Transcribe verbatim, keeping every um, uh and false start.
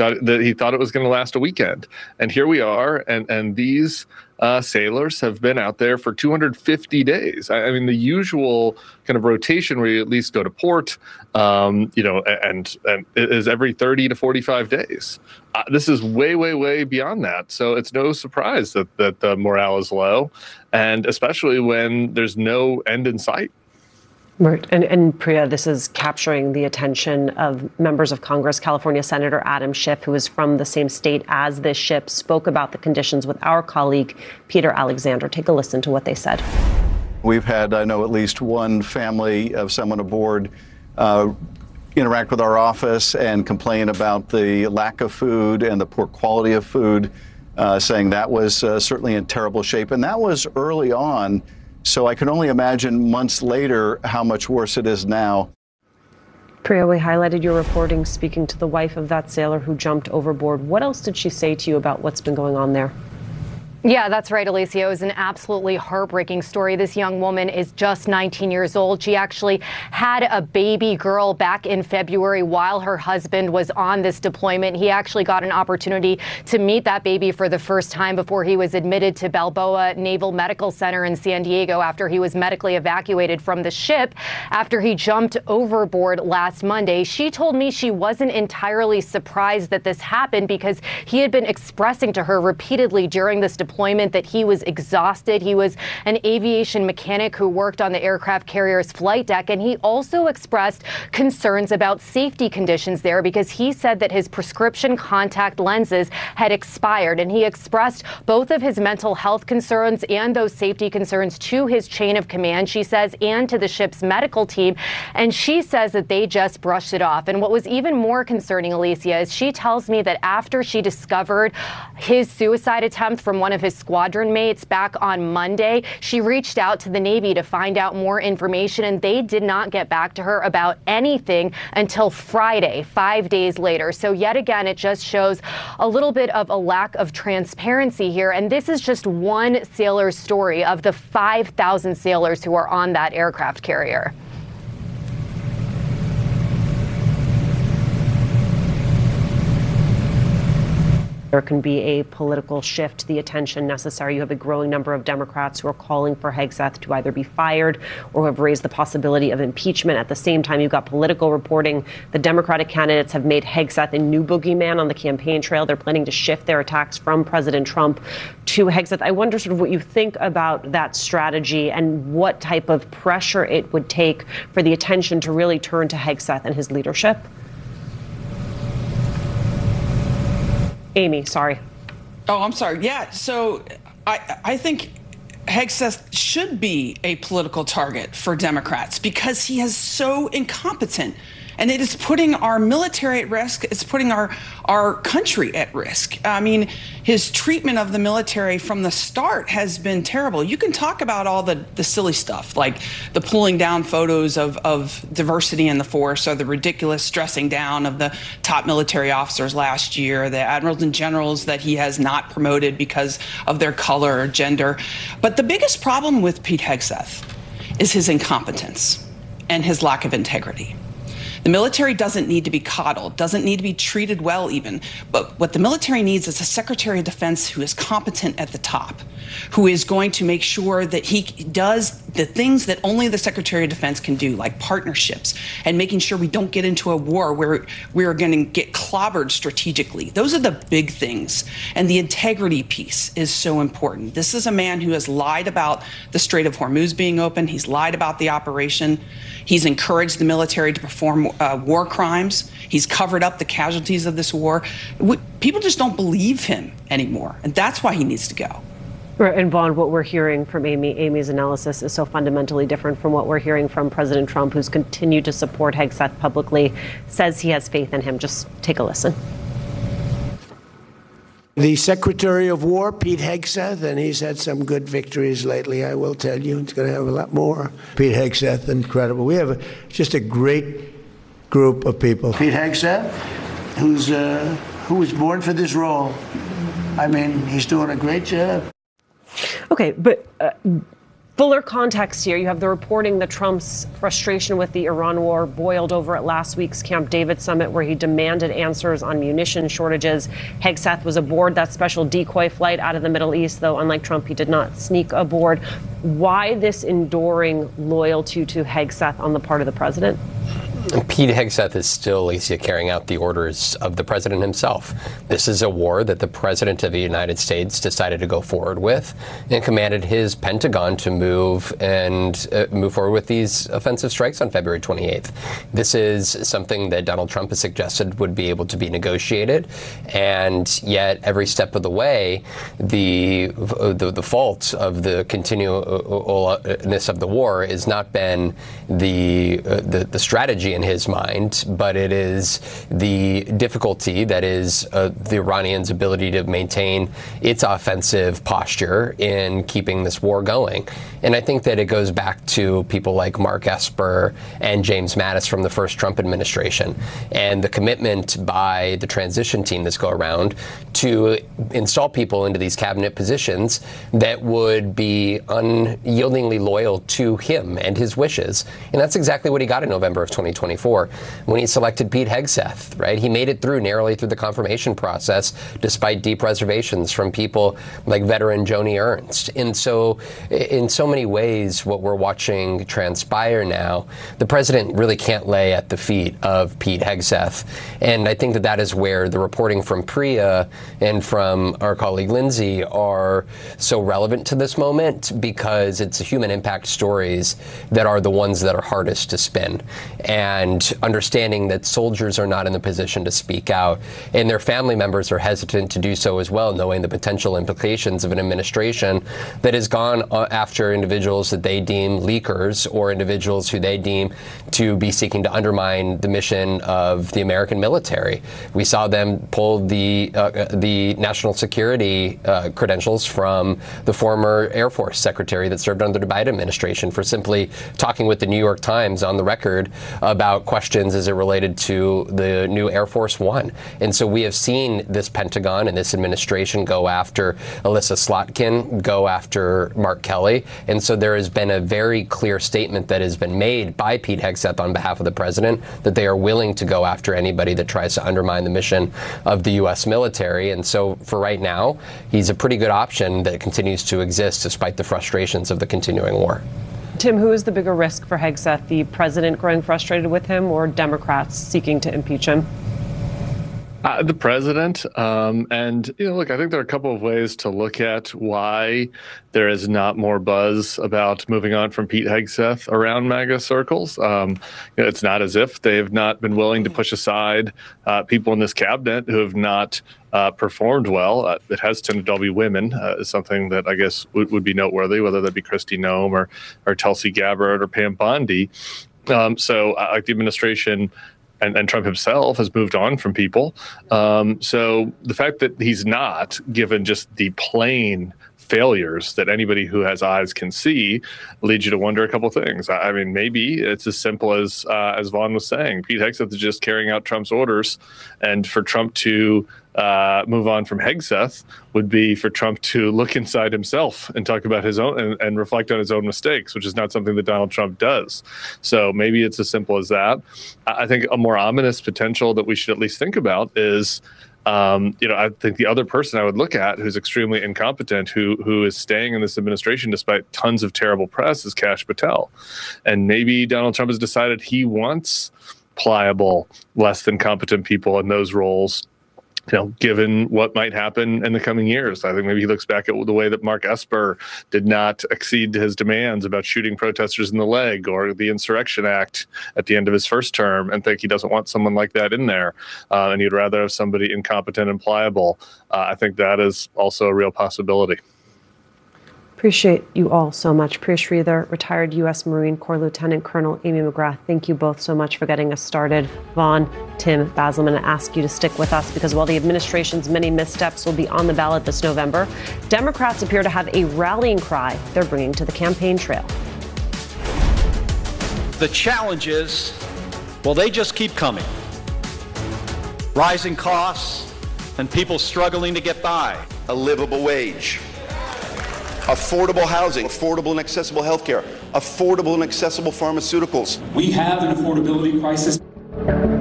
thought that he thought it was going to last a weekend. And here we are. And, and these uh, sailors have been out there for two hundred fifty days. I, I mean, the usual kind of rotation where you at least go to port, um, you know, and, and it is every thirty to forty-five days. Uh, this is way, way, way beyond that. So it's no surprise that, that the morale is low, and especially when there's no end in sight. Right. And, and Priya, this is capturing the attention of members of Congress. California Senator Adam Schiff, who is from the same state as this ship, spoke about the conditions with our colleague, Peter Alexander. Take a listen to what they said. We've had, I know, at least one family of someone aboard uh, interact with our office and complain about the lack of food and the poor quality of food, uh, saying that was uh, certainly in terrible shape. And that was early on. So I can only imagine months later how much worse it is now. Priya, we highlighted your reporting speaking to the wife of that sailor who jumped overboard. What else did she say to you about what's been going on there? Yeah, that's right, Alicia. It was an absolutely heartbreaking story. This young woman is just nineteen years old. She actually had a baby girl back in February while her husband was on this deployment. He actually got an opportunity to meet that baby for the first time before he was admitted to Balboa Naval Medical Center in San Diego after he was medically evacuated from the ship after he jumped overboard last Monday. She told me she wasn't entirely surprised that this happened because he had been expressing to her repeatedly during this deployment that he was exhausted. He was an aviation mechanic who worked on the aircraft carrier's flight deck, and he also expressed concerns about safety conditions there because he said that his prescription contact lenses had expired, and he expressed both of his mental health concerns and those safety concerns to his chain of command, she says, and to the ship's medical team, and she says that they just brushed it off. And what was even more concerning, Alicia, is she tells me that after she discovered his suicide attempt from one of his squadron mates back on Monday, she reached out to the Navy to find out more information, and they did not get back to her about anything until Friday, five days later. So yet again, it just shows a little bit of a lack of transparency here. And this is just one sailor's story of the five thousand sailors who are on that aircraft carrier. There can be a political shift, the attention necessary. You have a growing number of Democrats who are calling for Hegseth to either be fired or have raised the possibility of impeachment. At the same time, you've got political reporting. The Democratic candidates have made Hegseth a new boogeyman on the campaign trail. They're planning to shift their attacks from President Trump to Hegseth. I wonder sort of what you think about that strategy and what type of pressure it would take for the attention to really turn to Hegseth and his leadership. Amy, sorry. Oh, I'm sorry. Yeah, so I, I think Hegseth should be a political target for Democrats because he is so incompetent. And it is putting our military at risk. It's putting our, our country at risk. I mean, his treatment of the military from the start has been terrible. You can talk about all the, the silly stuff, like the pulling down photos of, of diversity in the force, or the ridiculous stressing down of the top military officers last year, the admirals and generals that he has not promoted because of their color or gender. But the biggest problem with Pete Hegseth is his incompetence and his lack of integrity. The military doesn't need to be coddled, doesn't need to be treated well even. But what the military needs is a Secretary of Defense who is competent at the top, who is going to make sure that he does the things that only the Secretary of Defense can do, like partnerships and making sure we don't get into a war where we're going to get clobbered strategically. Those are the big things. And the integrity piece is so important. This is a man who has lied about the Strait of Hormuz being open. He's lied about the operation. He's encouraged the military to perform uh, war crimes. He's covered up the casualties of this war. We, people just don't believe him anymore. And that's why he needs to go. Right, and Vaughn, what we're hearing from Amy, Amy's analysis is so fundamentally different from what we're hearing from President Trump, who's continued to support Hegseth publicly, says he has faith in him. Just take a listen. The Secretary of War, Pete Hegseth, and he's had some good victories lately, I will tell you. He's going to have a lot more. Pete Hegseth, incredible. We have a, just a great group of people. Pete Hegseth, who's uh, who was born for this role. I mean, he's doing a great job. Okay, but uh, Fuller context here. You have the reporting that Trump's frustration with the Iran war boiled over at last week's Camp David summit, where he demanded answers on munition shortages. Hegseth was aboard that special decoy flight out of the Middle East, though unlike Trump, he did not sneak aboard. Why this enduring loyalty to Hegseth on the part of the president? Pete Hegseth is still, Alicia, carrying out the orders of the president himself. This is a war that the president of the United States decided to go forward with and commanded his Pentagon to move and uh, move forward with these offensive strikes on February twenty-eighth. This is something that Donald Trump has suggested would be able to be negotiated, and yet every step of the way, the the, the fault of the continuousness of the war has not been the uh, the, the strategy in his mind, but it is the difficulty that is uh, the Iranians' ability to maintain its offensive posture in keeping this war going. And I think that it goes back to people like Mark Esper and James Mattis from the first Trump administration, and the commitment by the transition team this go around to install people into these cabinet positions that would be unyieldingly loyal to him and his wishes. And that's exactly what he got in November of twenty twenty-four when he selected Pete Hegseth, right? He made it through narrowly through the confirmation process despite deep reservations from people like veteran Joni Ernst. And so in so many ways, what we're watching transpire now, the president really can't lay at the feet of Pete Hegseth. And I think that that is where the reporting from Priya and from our colleague Lindsay are so relevant to this moment, because it's human impact stories that are the ones that are hardest to spin. And understanding that soldiers are not in the position to speak out, and their family members are hesitant to do so as well, knowing the potential implications of an administration that has gone after individuals that they deem leakers or individuals who they deem to be seeking to undermine the mission of the American military. We saw them pull the uh, the national security uh, credentials from the former Air Force secretary that served under the Biden administration for simply talking with the New York Times on the record about questions as it related to the new Air Force One. And so we have seen this Pentagon and this administration go after Alyssa Slotkin, go after Mark Kelly. And so there has been a very clear statement that has been made by Pete Hegseth on behalf of the president that they are willing to go after anybody that tries to undermine the mission of the U S military. And so for right now, he's a pretty good option that continues to exist despite the frustrations of the continuing war. Tim, who is the bigger risk for Hegseth, the president growing frustrated with him or Democrats seeking to impeach him? Uh, the president. Um, and, you know, look, I think there are a couple of ways to look at why there is not more buzz about moving on from Pete Hegseth around MAGA circles. Um, you know, it's not as if they've not been willing to push aside uh, people in this cabinet who have not uh, performed well. Uh, it has tended to all be women, uh, is something that I guess would, would be noteworthy, whether that be Kristi Noem or, or Tulsi Gabbard or Pam Bondi. Um, so uh, like the administration And, and Trump himself has moved on from people. Um, so the fact that he's not, given just the plain failures that anybody who has eyes can see, leads you to wonder a couple things. I, I mean, maybe it's as simple as uh, as Vaughn was saying. Pete Hegseth is just carrying out Trump's orders, and for Trump to uh, move on from Hegseth would be for Trump to look inside himself and talk about his own and, and reflect on his own mistakes, which is not something that Donald Trump does. So maybe it's as simple as that. I think a more ominous potential that we should at least think about is, um, you know, I think the other person I would look at who's extremely incompetent, who who is staying in this administration despite tons of terrible press, is Kash Patel. And maybe Donald Trump has decided he wants pliable, less than competent people in those roles, you know, given what might happen in the coming years. I think maybe he looks back at the way that Mark Esper did not accede to his demands about shooting protesters in the leg, or the Insurrection Act at the end of his first term, and think he doesn't want someone like that in there. Uh, and he'd rather have somebody incompetent and pliable. Uh, I think that is also a real possibility. Appreciate you all so much. Priya Sridhar, retired U S Marine Corps Lieutenant Colonel Amy McGrath, thank you both so much for getting us started. Vaughn, Tim, Basil, I'm going to ask you to stick with us, because while the administration's many missteps will be on the ballot this November, Democrats appear to have a rallying cry they're bringing to the campaign trail. The challenges, well, they just keep coming. Rising costs and people struggling to get by. A livable wage. affordable housing, affordable and accessible health care, affordable and accessible pharmaceuticals. We have an affordability crisis.